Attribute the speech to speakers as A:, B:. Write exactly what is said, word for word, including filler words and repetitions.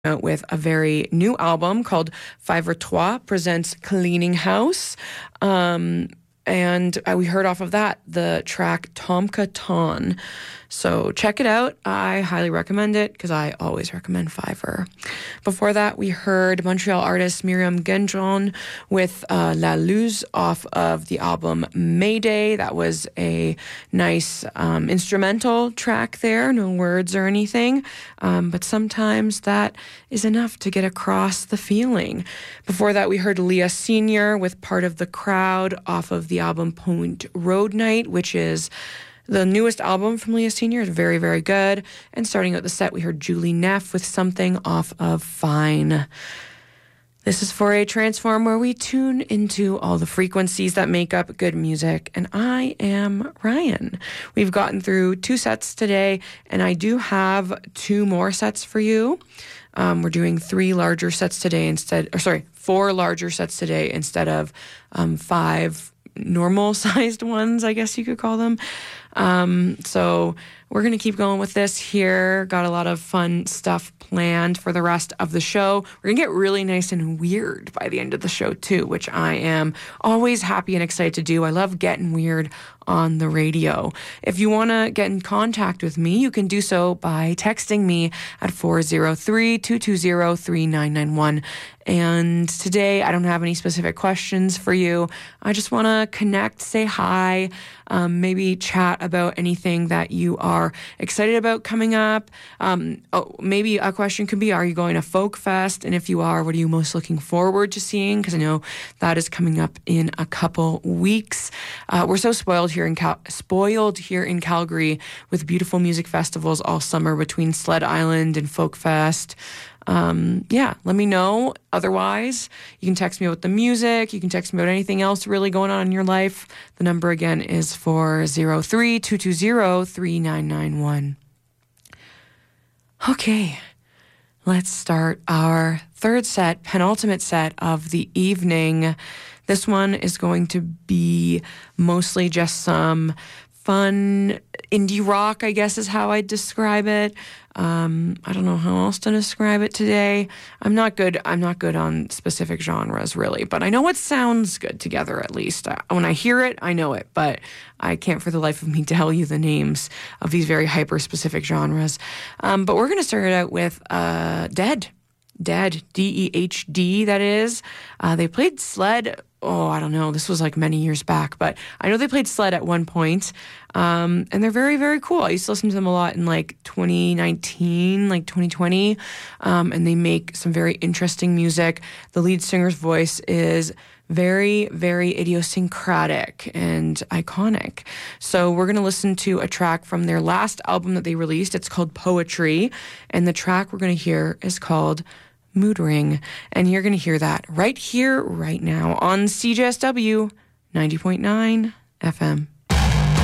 A: out with a very new album called Five or Trois presents Cleaning House. Um, and uh, we heard off of that the track Tomka Ton. So check it out. I highly recommend it because I always recommend Fiverr. Before that, we heard Montreal artist Miriam Gendron with uh, La Luz off of the album Mayday. That was a nice um, instrumental track there, no words or anything. Um, but sometimes that is enough to get across the feeling. Before that, we heard Leah Senior with Part of the Crowd off of the album Point Road Night, which is the newest album from Leah Senior. Is very, very good. And starting out the set, we heard Julie Neff with Something off of Fine. This is Fourier Transform, where we tune into all the frequencies that make up good music. And I am Ryan. We've gotten through two sets today, and I do have two more sets for you. Um, we're doing three larger sets today instead, or sorry, four larger sets today instead of um, five normal-sized ones, I guess you could call them. Um, so we're going to keep going with this here. Got a lot of fun stuff planned for the rest of the show. We're going to get really nice and weird by the end of the show, too, which I am always happy and excited to do. I love getting weird on the radio. If you want to get in contact with me, you can do so by texting me at four oh three, two two zero, three nine nine one. And today, I don't have any specific questions for you. I just want to connect, say hi, um, maybe chat about anything that you are excited about coming up. Um, oh, maybe a question could be, are you going to Folk Fest? And if you are, what are you most looking forward to seeing? Because I know that is coming up in a couple weeks. Uh, we're so spoiled here in Cal- spoiled here in Calgary with beautiful music festivals all summer between Sled Island and Folk Fest. Um, yeah, let me know. Otherwise, you can text me about the music. You can text me about anything else really going on in your life. The number again is four oh three, two two zero, three nine nine one. Okay, let's start our third set, penultimate set of the evening. This one is going to be mostly just some fun indie rock, I guess is how I'd describe it. Um, I don't know how else to describe it today. I'm not good. I'm not good on specific genres, really, but I know it sounds good together, at least. Uh, when I hear it, I know it, but I can't for the life of me tell you the names of these very hyper-specific genres. Um, but we're going to start it out with uh, Dead. Dead, D E H D, that is. Uh, they played Sled, oh, I don't know, this was like many years back, but I know they played Sled at one point, um, and they're very, very cool. I used to listen to them a lot in like twenty nineteen, like twenty twenty, um, and they make some very interesting music. The lead singer's voice is very, very idiosyncratic and iconic. So we're going to listen to a track from their last album that they released. It's called Poetry, and the track we're going to hear is called Mood Ring. And you're going to hear that right here, right now on C J S W ninety point nine F M.